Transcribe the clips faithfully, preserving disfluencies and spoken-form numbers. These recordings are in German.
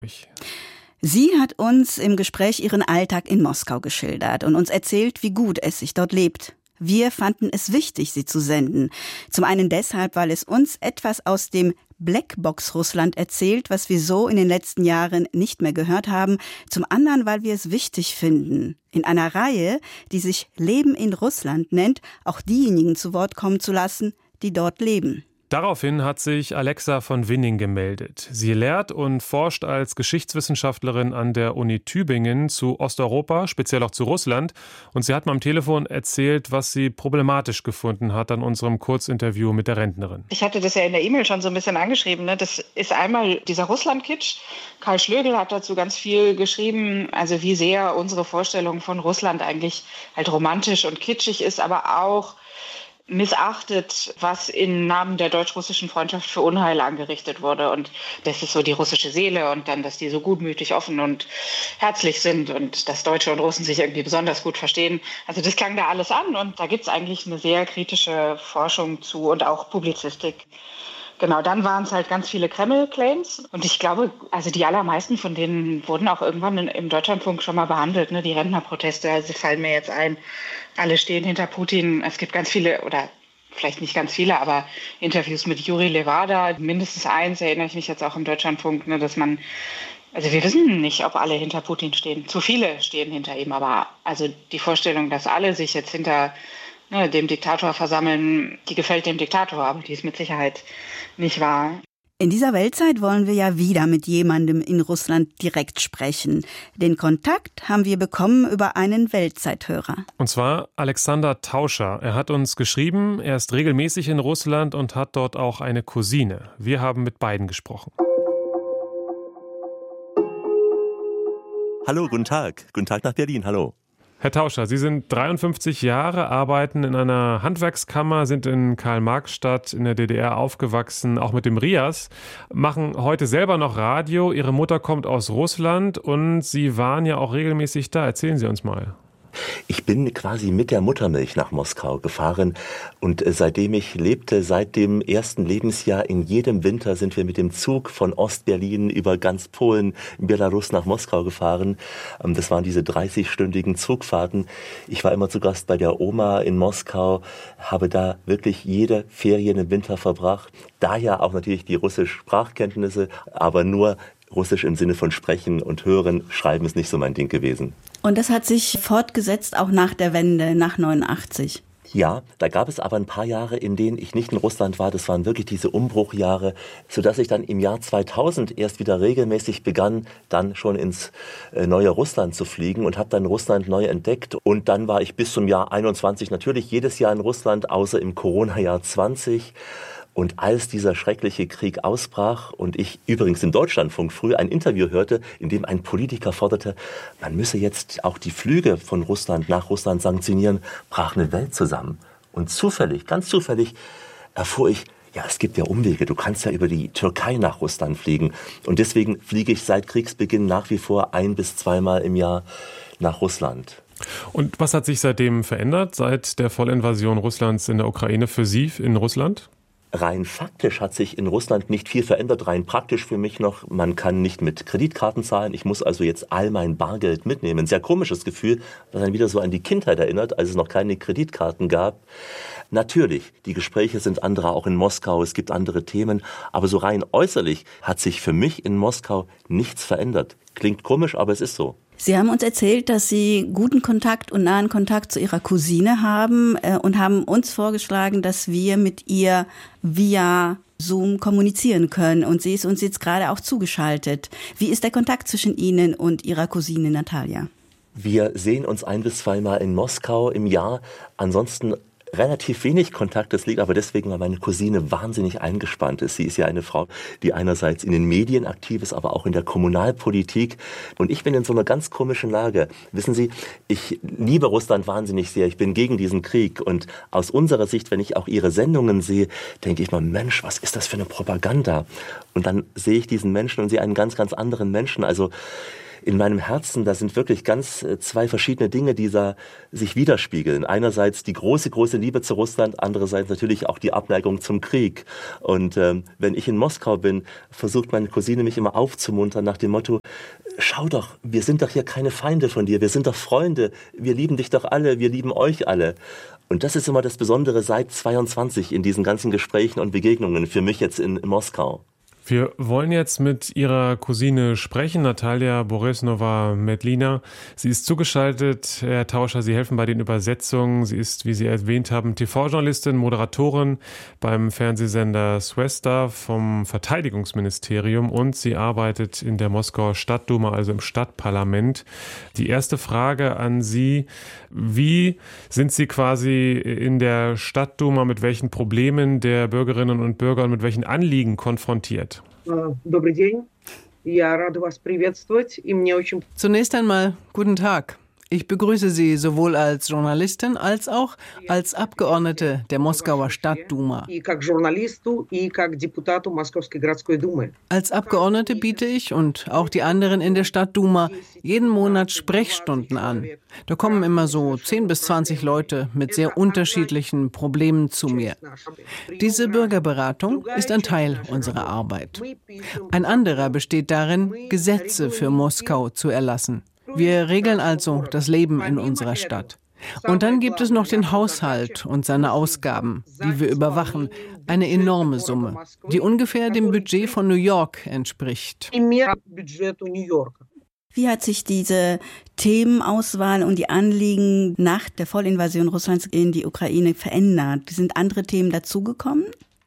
Ich. Sie hat uns im Gespräch ihren Alltag in Moskau geschildert und uns erzählt, wie gut es sich dort lebt. Wir fanden es wichtig, sie zu senden. Zum einen deshalb, weil es uns etwas aus dem Blackbox-Russland erzählt, was wir so in den letzten Jahren nicht mehr gehört haben. Zum anderen, weil wir es wichtig finden, in einer Reihe, die sich Leben in Russland nennt, auch diejenigen zu Wort kommen zu lassen, die dort leben. Daraufhin hat sich Alexa von Winning gemeldet. Sie lehrt und forscht als Geschichtswissenschaftlerin an der Uni Tübingen zu Osteuropa, speziell auch zu Russland. Und sie hat mir am Telefon erzählt, was sie problematisch gefunden hat an unserem Kurzinterview mit der Rentnerin. Ich hatte das ja in der E-Mail schon so ein bisschen angeschrieben. Ne? Das ist einmal dieser Russland-Kitsch. Karl Schlögl hat dazu ganz viel geschrieben, also wie sehr unsere Vorstellung von Russland eigentlich halt romantisch und kitschig ist, aber auch missachtet, was im Namen der deutsch-russischen Freundschaft für Unheil angerichtet wurde. Und das ist so die russische Seele und dann, dass die so gutmütig, offen und herzlich sind und dass Deutsche und Russen sich irgendwie besonders gut verstehen. Also das klang da alles an und da gibt es eigentlich eine sehr kritische Forschung zu und auch Publizistik. Genau, dann waren es halt ganz viele Kreml-Claims und ich glaube, also die allermeisten von denen wurden auch irgendwann in, im Deutschlandfunk schon mal behandelt, ne? Die Rentnerproteste, also fallen mir jetzt ein, alle stehen hinter Putin. Es gibt ganz viele, oder vielleicht nicht ganz viele, aber Interviews mit Juri Levada, mindestens eins erinnere ich mich jetzt auch im Deutschlandfunk, ne, dass man, also wir wissen nicht, ob alle hinter Putin stehen. Zu viele stehen hinter ihm, aber also die Vorstellung, dass alle sich jetzt hinter ne, dem Diktator versammeln, die gefällt dem Diktator, aber die ist mit Sicherheit nicht wahr. In dieser Weltzeit wollen wir ja wieder mit jemandem in Russland direkt sprechen. Den Kontakt haben wir bekommen über einen Weltzeithörer. Und zwar Alexander Tauscher. Er hat uns geschrieben, er ist regelmäßig in Russland und hat dort auch eine Cousine. Wir haben mit beiden gesprochen. Hallo, guten Tag. Guten Tag nach Berlin, hallo. Herr Tauscher, Sie sind dreiundfünfzig Jahre, arbeiten in einer Handwerkskammer, sind in Karl-Marx-Stadt in der D D R aufgewachsen, auch mit dem R I A S, machen heute selber noch Radio. Ihre Mutter kommt aus Russland und Sie waren ja auch regelmäßig da. Erzählen Sie uns mal. Ich bin quasi mit der Muttermilch nach Moskau gefahren und seitdem ich lebte, seit dem ersten Lebensjahr, in jedem Winter sind wir mit dem Zug von Ostberlin über ganz Polen, Belarus nach Moskau gefahren. Das waren diese dreißigstündigen Zugfahrten. Ich war immer zu Gast bei der Oma in Moskau, habe da wirklich jede Ferien im Winter verbracht. Daher auch natürlich die russische Sprachkenntnisse, aber nur Russisch im Sinne von Sprechen und Hören, Schreiben ist nicht so mein Ding gewesen. Und das hat sich fortgesetzt auch nach der Wende, nach neunundachtzig. Ja, da gab es aber ein paar Jahre, in denen ich nicht in Russland war. Das waren wirklich diese Umbruchjahre, sodass ich dann im Jahr zweitausend erst wieder regelmäßig begann, dann schon ins äh, neue Russland zu fliegen und habe dann Russland neu entdeckt. Und dann war ich bis zum Jahr einundzwanzig natürlich jedes Jahr in Russland, außer im Corona-Jahr zwanzig. Und als dieser schreckliche Krieg ausbrach und ich übrigens im Deutschlandfunk früh ein Interview hörte, in dem ein Politiker forderte, man müsse jetzt auch die Flüge von Russland nach Russland sanktionieren, brach eine Welt zusammen. Und zufällig, ganz zufällig, erfuhr ich, ja, es gibt ja Umwege, du kannst ja über die Türkei nach Russland fliegen. Und deswegen fliege ich seit Kriegsbeginn nach wie vor ein- bis zweimal im Jahr nach Russland. Und was hat sich seitdem verändert, seit der Vollinvasion Russlands in der Ukraine für Sie in Russland? Rein faktisch hat sich in Russland nicht viel verändert, rein praktisch für mich noch. Man kann nicht mit Kreditkarten zahlen. Ich muss also jetzt all mein Bargeld mitnehmen. Sehr komisches Gefühl, was dann wieder so an die Kindheit erinnert, als es noch keine Kreditkarten gab. Natürlich, die Gespräche sind andere, auch in Moskau. Es gibt andere Themen. Aber so rein äußerlich hat sich für mich in Moskau nichts verändert. Klingt komisch, aber es ist so. Sie haben uns erzählt, dass Sie guten Kontakt und nahen Kontakt zu Ihrer Cousine haben äh, und haben uns vorgeschlagen, dass wir mit ihr via Zoom kommunizieren können. Und sie ist uns jetzt gerade auch zugeschaltet. Wie ist der Kontakt zwischen Ihnen und Ihrer Cousine Natalia? Wir sehen uns ein- bis zweimal in Moskau im Jahr. Ansonsten relativ wenig Kontakt. Das liegt aber deswegen, weil meine Cousine wahnsinnig eingespannt ist. Sie ist ja eine Frau, die einerseits in den Medien aktiv ist, aber auch in der Kommunalpolitik. Und ich bin in so einer ganz komischen Lage. Wissen Sie, ich liebe Russland wahnsinnig sehr. Ich bin gegen diesen Krieg. Und aus unserer Sicht, wenn ich auch ihre Sendungen sehe, denke ich mal, Mensch, was ist das für eine Propaganda? Und dann sehe ich diesen Menschen und sehe einen ganz, ganz anderen Menschen. Also in meinem Herzen, da sind wirklich ganz äh, zwei verschiedene Dinge, die da sich widerspiegeln. Einerseits die große, große Liebe zu Russland, andererseits natürlich auch die Abneigung zum Krieg. Und ähm, wenn ich in Moskau bin, versucht meine Cousine mich immer aufzumuntern nach dem Motto, schau doch, wir sind doch hier keine Feinde von dir, wir sind doch Freunde, wir lieben dich doch alle, wir lieben euch alle. Und das ist immer das Besondere seit zweiundzwanzig in diesen ganzen Gesprächen und Begegnungen für mich jetzt in Moskau. Wir wollen jetzt mit Ihrer Cousine sprechen, Natalia Borisnova-Medlina. Sie ist zugeschaltet, Herr Tauscher, Sie helfen bei den Übersetzungen. Sie ist, wie Sie erwähnt haben, T V-Journalistin, Moderatorin beim Fernsehsender Swesta vom Verteidigungsministerium und sie arbeitet in der Moskauer Stadtduma, also im Stadtparlament. Die erste Frage an Sie, wie sind Sie quasi in der Stadtduma mit welchen Problemen der Bürgerinnen und Bürger und mit welchen Anliegen konfrontiert? Zunächst einmal guten Tag. Ich begrüße Sie sowohl als Journalistin als auch als Abgeordnete der Moskauer Stadtduma. Als Abgeordnete biete ich und auch die anderen in der Stadtduma jeden Monat Sprechstunden an. Da kommen immer so zehn bis zwanzig Leute mit sehr unterschiedlichen Problemen zu mir. Diese Bürgerberatung ist ein Teil unserer Arbeit. Ein anderer besteht darin, Gesetze für Moskau zu erlassen. Wir regeln also das Leben in unserer Stadt. Und dann gibt es noch den Haushalt und seine Ausgaben, die wir überwachen. Eine enorme Summe, die ungefähr dem Budget von New York entspricht. Wie hat sich diese Themenauswahl und die Anliegen nach der Vollinvasion Russlands in die Ukraine verändert? Sind andere Themen dazugekommen?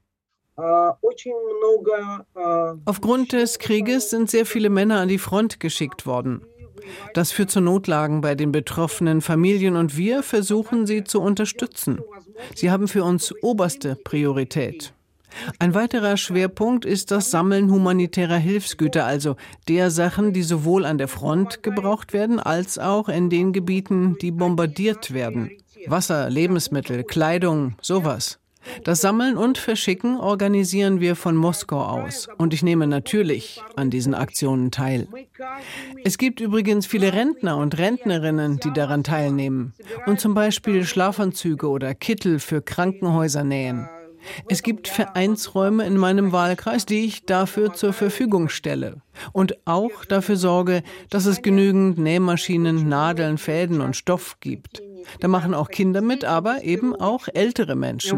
Aufgrund des Krieges sind sehr viele Männer an die Front geschickt worden. Das führt zu Notlagen bei den betroffenen Familien und wir versuchen, sie zu unterstützen. Sie haben für uns oberste Priorität. Ein weiterer Schwerpunkt ist das Sammeln humanitärer Hilfsgüter, also der Sachen, die sowohl an der Front gebraucht werden, als auch in den Gebieten, die bombardiert werden. Wasser, Lebensmittel, Kleidung, sowas. Das Sammeln und Verschicken organisieren wir von Moskau aus. Und ich nehme natürlich an diesen Aktionen teil. Es gibt übrigens viele Rentner und Rentnerinnen, die daran teilnehmen und zum Beispiel Schlafanzüge oder Kittel für Krankenhäuser nähen. Es gibt Vereinsräume in meinem Wahlkreis, die ich dafür zur Verfügung stelle. Und auch dafür sorge, dass es genügend Nähmaschinen, Nadeln, Fäden und Stoff gibt. Da machen auch Kinder mit, aber eben auch ältere Menschen.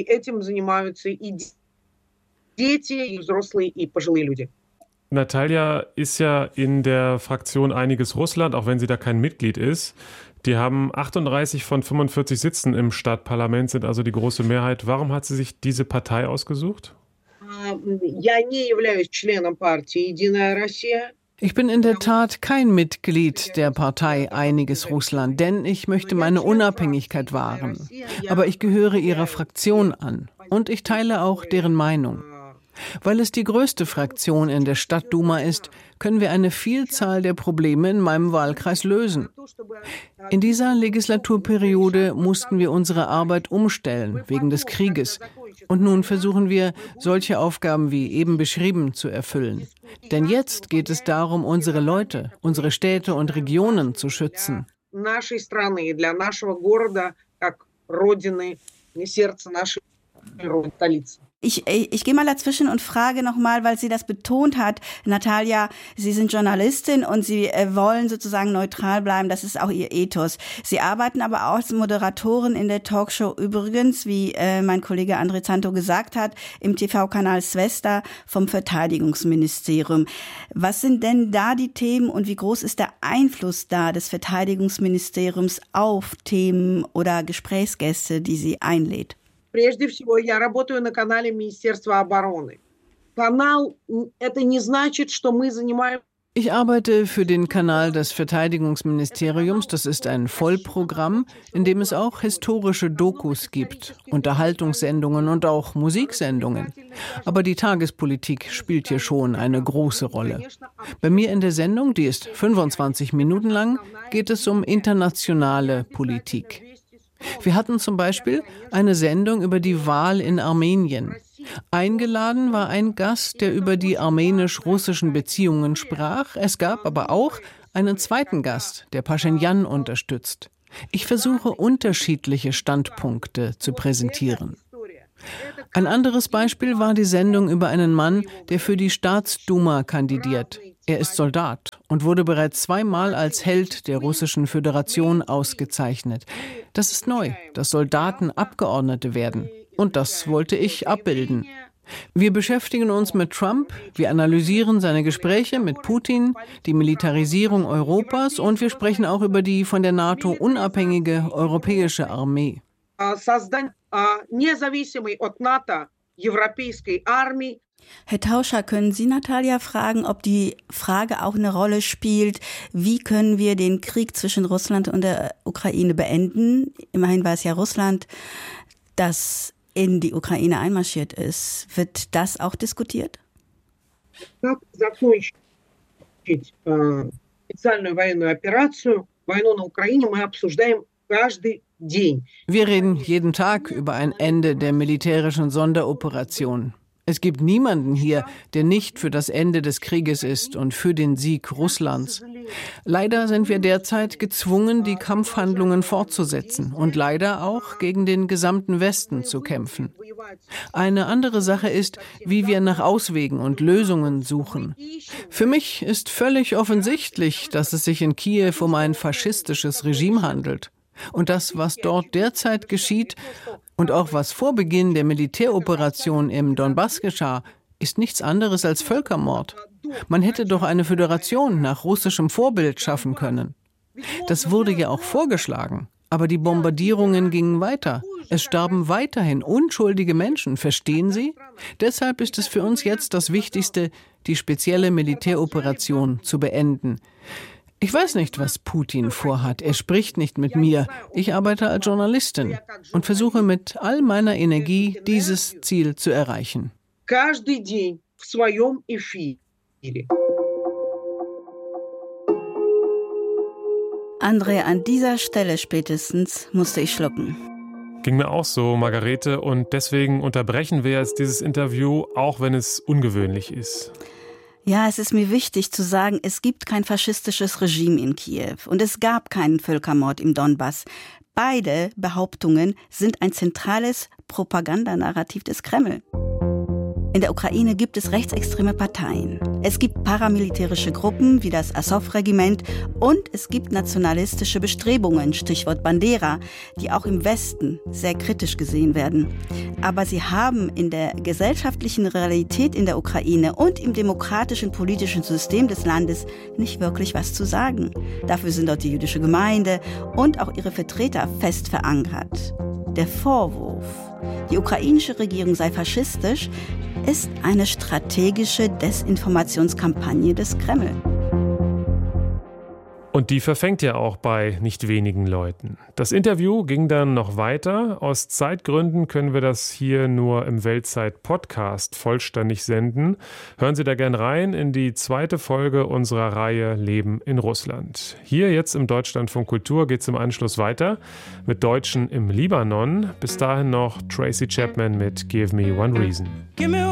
Natalia ist ja in der Fraktion Einiges Russland, auch wenn sie da kein Mitglied ist. Die haben achtunddreißig von fünfundvierzig Sitzen im Stadtparlament, sind also die große Mehrheit. Warum hat sie sich diese Partei ausgesucht? Ich bin in der Tat kein Mitglied der Partei Einiges Russland, denn ich möchte meine Unabhängigkeit wahren. Aber ich gehöre ihrer Fraktion an und ich teile auch deren Meinung. Weil es die größte Fraktion in der Stadtduma ist, können wir eine Vielzahl der Probleme in meinem Wahlkreis lösen. In dieser Legislaturperiode mussten wir unsere Arbeit umstellen, wegen des Krieges. Und nun versuchen wir, solche Aufgaben wie eben beschrieben zu erfüllen. Denn jetzt geht es darum, unsere Leute, unsere Städte und Regionen zu schützen. Ich, ich, ich gehe mal dazwischen und frage nochmal, weil sie das betont hat, Natalia, Sie sind Journalistin und Sie äh, wollen sozusagen neutral bleiben, das ist auch Ihr Ethos. Sie arbeiten aber auch als Moderatorin in der Talkshow übrigens, wie äh, mein Kollege André Zanto gesagt hat, im T V-Kanal Swesta vom Verteidigungsministerium. Was sind denn da die Themen und wie groß ist der Einfluss da des Verteidigungsministeriums auf Themen oder Gesprächsgäste, die sie einlädt? Прежде всего, я работаю на канале Министерства обороны. Канал – это не значит, что мы занимаем... Ich arbeite für den Kanal des Verteidigungsministeriums. Das ist ein Vollprogramm, in dem es auch historische Dokus gibt, Unterhaltungssendungen und auch Musiksendungen. Aber die Tagespolitik spielt hier schon eine große Rolle. Bei mir in der Sendung, die ist fünfundzwanzig Minuten lang, geht es um internationale Politik. Wir hatten zum Beispiel eine Sendung über die Wahl in Armenien. Eingeladen war ein Gast, der über die armenisch-russischen Beziehungen sprach. Es gab aber auch einen zweiten Gast, der Paschinjan unterstützt. Ich versuche, unterschiedliche Standpunkte zu präsentieren. Ein anderes Beispiel war die Sendung über einen Mann, der für die Staatsduma kandidiert. Er ist Soldat und wurde bereits zweimal als Held der Russischen Föderation ausgezeichnet. Das ist neu, dass Soldaten Abgeordnete werden. Und das wollte ich abbilden. Wir beschäftigen uns mit Trump, wir analysieren seine Gespräche mit Putin, die Militarisierung Europas und wir sprechen auch über die von der NATO unabhängige europäische Armee. Herr Tauscher, können Sie Natalia fragen, ob die Frage auch eine Rolle spielt, wie können wir den Krieg zwischen Russland und der Ukraine beenden? Immerhin war es ja Russland, das in die Ukraine einmarschiert ist. Wird das auch diskutiert? Как закончить специальную военную операцию, войну на Украине мы обсуждаем каждый день. Wir reden jeden Tag über ein Ende der militärischen Sonderoperation. Es gibt niemanden hier, der nicht für das Ende des Krieges ist und für den Sieg Russlands. Leider sind wir derzeit gezwungen, die Kampfhandlungen fortzusetzen und leider auch gegen den gesamten Westen zu kämpfen. Eine andere Sache ist, wie wir nach Auswegen und Lösungen suchen. Für mich ist völlig offensichtlich, dass es sich in Kiew um ein faschistisches Regime handelt. Und das, was dort derzeit geschieht und auch was vor Beginn der Militäroperation im Donbass geschah, ist nichts anderes als Völkermord. Man hätte doch eine Föderation nach russischem Vorbild schaffen können. Das wurde ja auch vorgeschlagen, aber die Bombardierungen gingen weiter. Es starben weiterhin unschuldige Menschen, verstehen Sie? Deshalb ist es für uns jetzt das Wichtigste, die spezielle Militäroperation zu beenden. Ich weiß nicht, was Putin vorhat. Er spricht nicht mit mir. Ich arbeite als Journalistin und versuche mit all meiner Energie, dieses Ziel zu erreichen. Каждый день в своем эфире. André, an dieser Stelle spätestens musste ich schlucken. Ging mir auch so, Margarete, und deswegen unterbrechen wir jetzt dieses Interview, auch wenn es ungewöhnlich ist. Ja, es ist mir wichtig zu sagen, es gibt kein faschistisches Regime in Kiew und es gab keinen Völkermord im Donbass. Beide Behauptungen sind ein zentrales Propagandanarrativ des Kreml. In der Ukraine gibt es rechtsextreme Parteien. Es gibt paramilitärische Gruppen wie das Asow-Regiment und es gibt nationalistische Bestrebungen, Stichwort Bandera, die auch im Westen sehr kritisch gesehen werden. Aber sie haben in der gesellschaftlichen Realität in der Ukraine und im demokratischen politischen System des Landes nicht wirklich was zu sagen. Dafür sind dort die jüdische Gemeinde und auch ihre Vertreter fest verankert. Der Vorwurf, die ukrainische Regierung sei faschistisch, ist eine strategische Desinformationskampagne des Kreml. Und die verfängt ja auch bei nicht wenigen Leuten. Das Interview ging dann noch weiter. Aus Zeitgründen können wir das hier nur im Weltzeit-Podcast vollständig senden. Hören Sie da gern rein in die zweite Folge unserer Reihe Leben in Russland. Hier jetzt im Deutschlandfunk Kultur geht es im Anschluss weiter mit Deutschen im Libanon. Bis dahin noch Tracy Chapman mit Give Me One Reason.